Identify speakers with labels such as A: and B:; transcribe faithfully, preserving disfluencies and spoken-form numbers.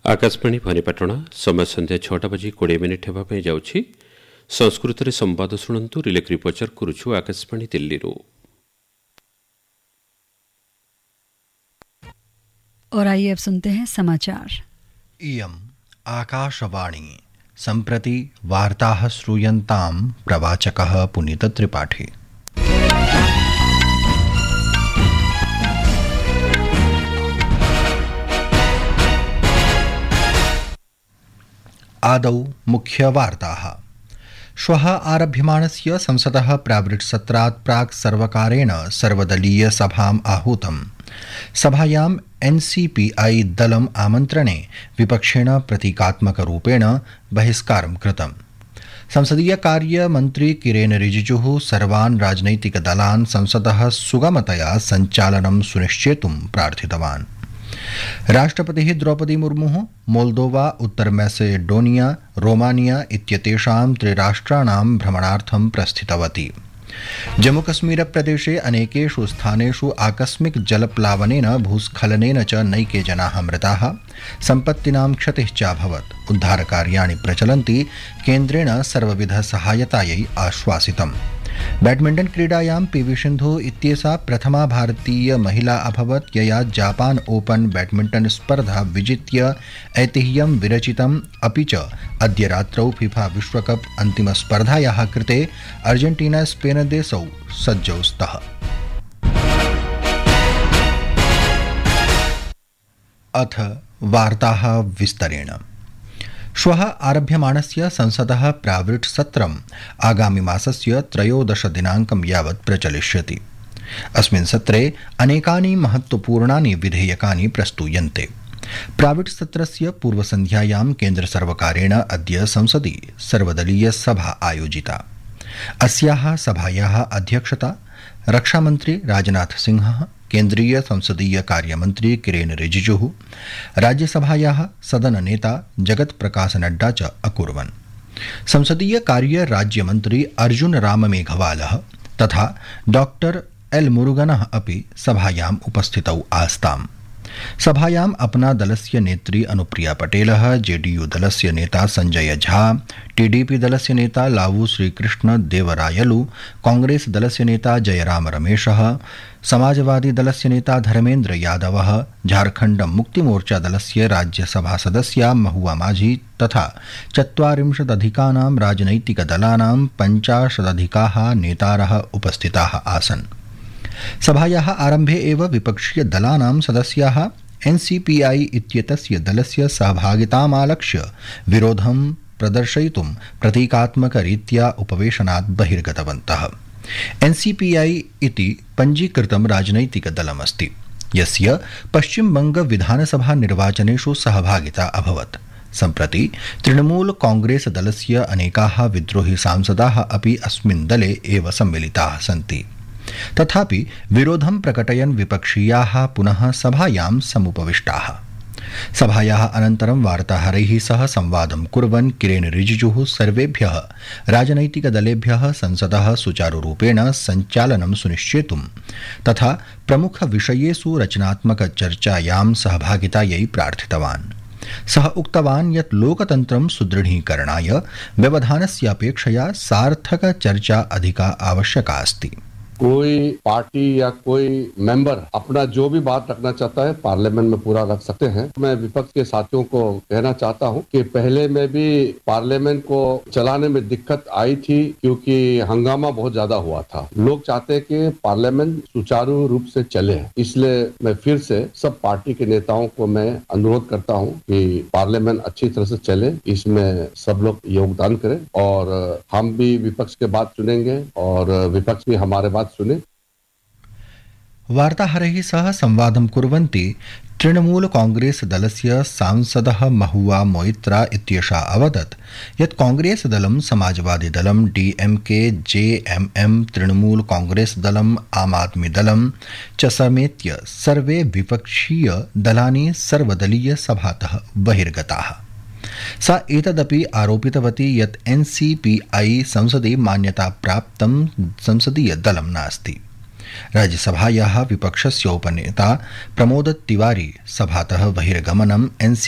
A: आकाशवाणी भवानीपाटण समय संध्या छटा बजी कोड़े मिनिट होगा जाऊँगी संस्कृत में संवाद शुणु रिलेक्री प्रचार करुछु आकाशवाणी दिल्ली।
B: और आइए अब सुनते हैं समाचार।
C: इयम् आकाशवाणी सम्प्रति वार्ताः श्रूयन्तां प्रवाचकः पुनीत त्रिपाठी। आदौ मुख्यवार्ताः। श्वः आरभ्यमाणस्य संसदः प्रावृट्सत्रात् प्राक् सर्वकारेण सर्वदलीय सभाम् आहूतम्। सभायाम् एनसीपीआई दलम् आमन्त्रणे विपक्षेण प्रतीकात्मकरूपेण बहिष्कारं कृतम्। संसदीय कार्य मन्त्री किरेन रिजिजुः सर्वान् राजनैतिकदलान् संसदः सुगमतया सञ्चालनं सुनिश्चेतुं प्रार्थितवान्। राष्ट्रपतिः द्रौपदी मुर्मुः मोल्दोवा, उत्तर मैसेडोनिया, रोमानिया इत्येतेषां त्रिराष्ट्राणां भ्रमणार्थं प्रस्थितवती। जम्मूकश्मीरप्रदेशे अनेकेषु स्थानेषु आकस्मिक जलप्लावनेन भूस्खलनेन च नैके जनाः मृताः, सम्पत्तीनां क्षतिः चाभवत्। उद्धारकार्याणि प्रचलन्ति, केन्द्रेण सर्वविधसहायतायै आश्वासितम्। बैडमिण्टन क्रीडायां पीवी सिन्धु इत्येषा प्रथमा भारतीय महिला अभवत्, यया जापान ओपन बैडमिण्टन स्पर्धा विजित्य ऐतिह्यं विरचितम्। अपि च अद्य रात्रौ फीफा विश्वकप अन्तिमस्पर्धायाः कृते अर्जेन्टीना स्पेन देशौ सज्जौ स्तः। अथ वार्ताः विस्तरेण। श्वः आरभ्यमाणस्य संसदः प्रावृट् सत्रम् आगामि मासस्य त्रयोदश दिनाङ्कं यावत् प्रचलिष्यति। अस्मिन् सत्रे अनेकानि महत्त्वपूर्णानि विधेयकानि प्रस्तूयन्ते। प्रावृट् सत्रस्य पूर्वसन्ध्यायां केन्द्रसर्वकारेण अद्य संसदि सर्वदलीय सभा आयोजिता। अस्याः सभायाः अध्यक्षता रक्षामन्त्री राजनाथ सिंहः, केन्द्रीय संसदीय कार्यमन्त्री किरेन रिजिजुः, राज्यसभायाः सदननेता जगत प्रकाश नड्डा च अकुर्वन्। संसदीय कार्य राज्यमन्त्री अर्जुन राम मेघवालः तथा डॉक्टर एल मुरुगनः अपि सभायाम् उपस्थितौ आस्ताम्। सभायाम् अपना दलस्य नेत्री अनुप्रिया पटेलः, जेडीयू दलस्य नेता संजय झा, टीडीपी दलस्य नेता लावू श्रीकृष्ण देवरायलु, कांग्रेस दलस्य नेता जयराम रमेशः, समाजवादी दलस्य नेता धर्मेन्द्र यादवः, झारखण्ड मुक्तिमोर्चा दलस्य राज्यसभा सदस्या महुआ माझी तथा चत्वारिंशदधिकानां राजनैतिकदलानां पञ्चाशदधिकाः नेतारः उपस्थिताः आसन्। सभायाः आरम्भे एव विपक्षीय दलानां सदस्याः एनसीपीआई इत्येतस्य दलस्य सहभागितामालक्ष्य विरोधं प्रदर्शयितुं प्रतीकात्मकरीत्या उपवेशनात् बहिर्गतवन्तः। एनसीपीआई इति पञ्जीकृतं राजनैतिकदलमस्ति, यस्य पश्चिमबंग विधानसभा निर्वाचनेषु सहभागिता अभवत्। सम्प्रति तृणमूल कांग्रेस दलस्य अनेकाः विद्रोही सांसदाः अपि अस्मिन् दले एव सम्मिलिताः सन्ति। तथापि विरोधं प्रकटयन् विपक्षीयाः पुनः सभायां समुपविष्टाः। सभायाः अनन्तरं वार्ताहरैः सह संवादं कुर्वन् किरेन रिजिजुः सर्वेभ्यः राजनैतिकदलेभ्यः संसदः सुचारुरूपेण सञ्चालनं सुनिश्चेतुं तथा प्रमुखविषयेषु रचनात्मकचर्चायां सहभागितायै प्रार्थितवान्। सः उक्तवान् यत् लोकतन्त्रं सुदृढीकरणाय व्यवधानस्यापेक्षया सार्थकचर्चा अधिका आवश्यका अस्ति।
D: कोई पार्टी या कोई मेंबर अपना जो भी बात रखना चाहता है पार्लियामेंट में पूरा रख सकते हैं। मैं विपक्ष के साथियों को कहना चाहता हूं कि पहले में भी पार्लियामेंट को चलाने में दिक्कत आई थी, क्योंकि हंगामा बहुत ज्यादा हुआ था। लोग चाहते हैं कि पार्लियामेंट सुचारू रूप से चले, इसलिए मैं फिर से सब पार्टी के नेताओं को मैं अनुरोध करता हूं कि पार्लियामेंट अच्छी तरह से चले, इसमें सब लोग योगदान करें और हम भी विपक्ष के बात सुनेंगे और विपक्ष भी हमारे बात सुने।
C: वार्ताहरैः सह संवादं कुर्वन्ती तृणमूल कांग्रेस दलस्य सांसदः महुआ मोइत्रा इत्येषा अवदत् यत् कांग्रेस दलं, समाजवादी दलं, डीएमके, जेएमएम, तृणमूल कांग्रेस दलं, आम आदमी दलं च समेत्य सर्वे विपक्षीय दलानि सर्वदलीय सभातः बहिर्गताः। सा एतदपि आरोपितवती यत् एनसीपीआई संसदि मान्यता प्राप्तं संसदीय दलं नास्ति। राज्यसभायाः विपक्षस्य उपनेता प्रमोद तिवारी सभातः बहिर्गमनम् एनसी